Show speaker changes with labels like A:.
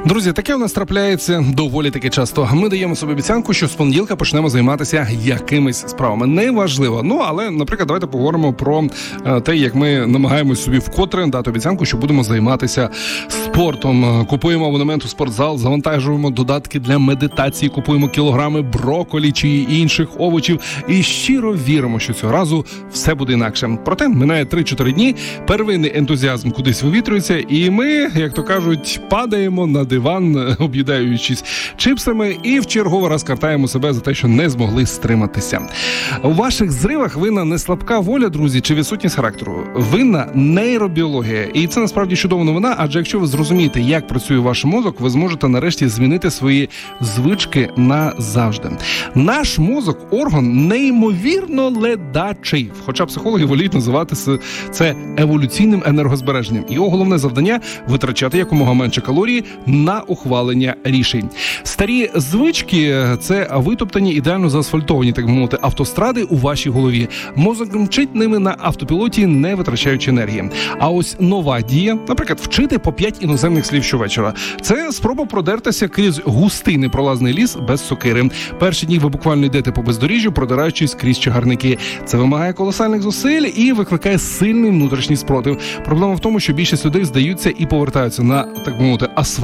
A: Друзі, таке у нас трапляється доволі таки часто. Ми даємо собі обіцянку, що з понеділка почнемо займатися якимись справами. Неважливо. Але, наприклад, давайте поговоримо про те, як ми намагаємось собі вкотре дати обіцянку, що будемо займатися спортом. Купуємо абонемент у спортзал, завантажуємо додатки для медитації, купуємо кілограми брокколі чи інших овочів і щиро віримо, що цього разу все буде інакше. Проте минає 3-4 дні, первинний ентузіазм кудись вивітрюється, і ми, як то кажуть, падаємо на диван, об'їдаючись чипсами, і в черговий раз картаємо себе за те, що не змогли стриматися. У ваших зривах винна не слабка воля, друзі, чи відсутність характеру. Винна нейробіологія. І це насправді чудова новина, адже якщо ви зрозумієте, як працює ваш мозок, ви зможете нарешті змінити свої звички назавжди. Наш мозок – орган неймовірно ледачий. Хоча психологи воліють називати це еволюційним енергозбереженням. Його головне завдання – витрачати якомога менше калорії на ухвалення рішень. Старі звички – це витоптані, ідеально заасфальтовані, так би мовити, автостради у вашій голові. Мозок мчить ними на автопілоті, не витрачаючи енергії. А ось нова дія, наприклад, вчити по 5 іноземних слів щовечора. Це спроба продертися крізь густий непролазний ліс без сокири. Перші дні ви буквально йдете по бездоріжжю, продираючись крізь чагарники. Це вимагає колосальних зусиль і викликає сильний внутрішній спротив. Проблема в тому, що більшість людей здаються і повертаються на, так би мовити, асфальт